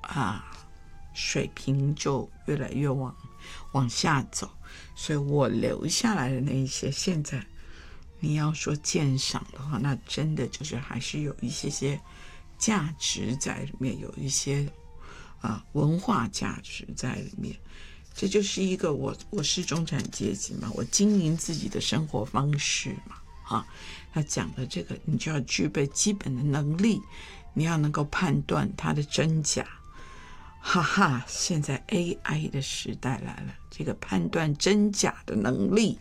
水平就越来越往下走，所以我留下来的那一些，现在你要说鉴赏的话，那真的就是还是有一些价值在里面，有一些文化价值在里面。这就是一个我是中产阶级嘛，我经营自己的生活方式嘛，他讲的这个，你就要具备基本的能力，你要能够判断它的真假。现在 AI 的时代来了，这个判断真假的能力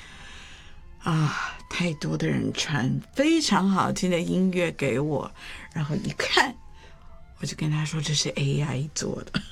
太多的人传非常好听的音乐给我，然后一看，我就跟他说这是 AI 做的，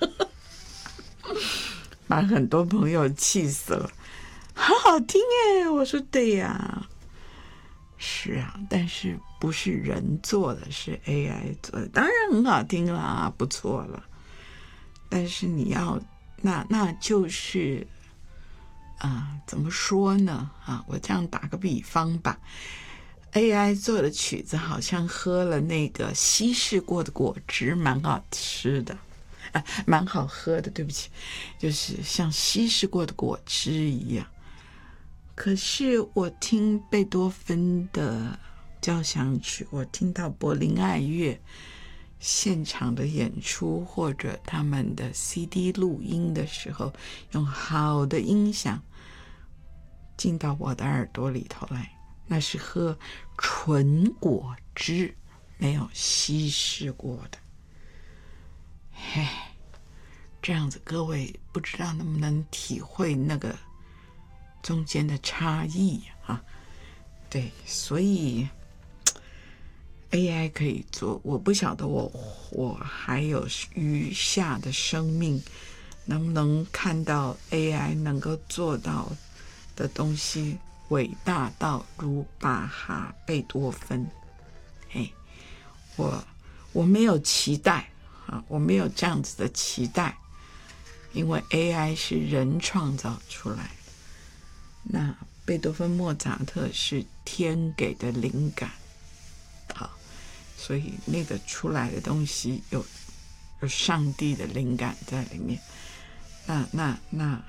把很多朋友气死了。好好听耶，我说对呀，是啊，但是不是人做的，是 AI 做的，当然很好听啦，不错了。但是你要那就是怎么说呢？我这样打个比方吧， AI 做的曲子好像喝了那个稀释过的果汁，蛮好吃的，蛮好喝的，对不起，就是像稀释过的果汁一样。可是我听贝多芬的交响曲，我听到柏林爱乐现场的演出，或者他们的 CD 录音的时候，用好的音响进到我的耳朵里头来，那是喝纯果汁，没有稀释过的。这样子各位不知道能不能体会那个中间的差异对，所以 AI 可以做，我不晓得我还有余下的生命能不能看到 AI 能够做到的东西伟大到如巴哈、贝多芬。我没有期待我没有这样子的期待，因为 AI 是人创造出来，那贝多芬、莫扎特是天给的灵感，所以那个出来的东西有上帝的灵感在里面。那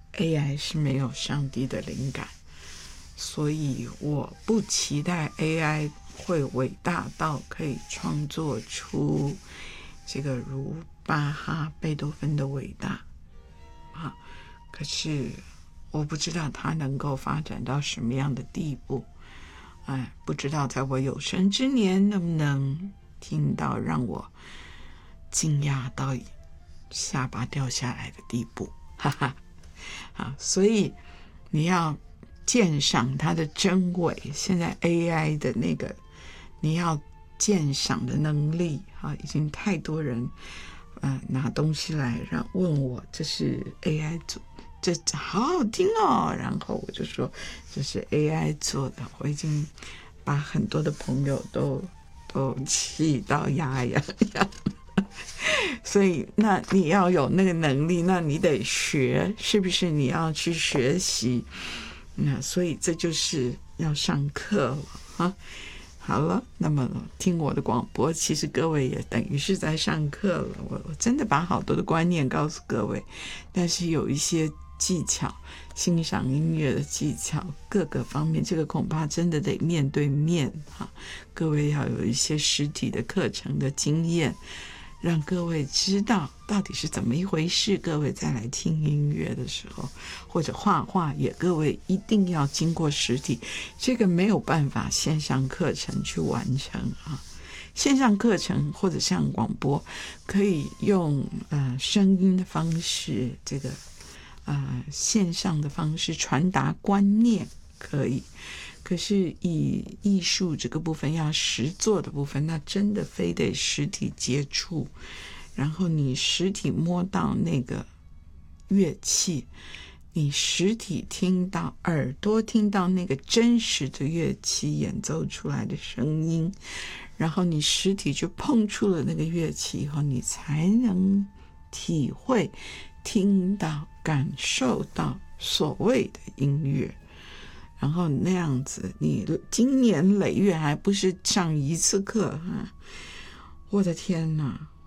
AI 是没有上帝的灵感，所以我不期待 AI 会伟大到可以创作出这个如巴哈、贝多芬的伟大可是我不知道它能够发展到什么样的地步，不知道在我有生之年能不能听到让我惊讶到下巴掉下来的地步，所以你要鉴赏它的真伪。现在 AI 的那个你要鉴赏的能力已经太多人拿东西来问我这是 AI 做，这好好听哦，然后我就说这是 AI 做的，我已经把很多的朋友都气到牙痒痒。所以那你要有那个能力，那你得学，是不是？你要去学习，所以这就是要上课了好了，那么听我的广播，其实各位也等于是在上课了。我真的把好多的观念告诉各位，但是有一些技巧，欣赏音乐的技巧，各个方面，这个恐怕真的得面对面各位要有一些实体的课程的经验，让各位知道到底是怎么一回事。各位再来听音乐的时候，或者画画也，各位一定要经过实体，这个没有办法线上课程去完成线上课程或者像广播可以用声音的方式，这个线上的方式传达观念可以，可是以艺术这个部分，要实作的部分，那真的非得实体接触，然后你实体摸到那个乐器，你实体听到，耳朵听到那个真实的乐器演奏出来的声音，然后你实体就碰触了那个乐器以后，你才能体会、听到、感受到所谓的音乐。然后那样子，你经年累月还不是上一次课我的天哪！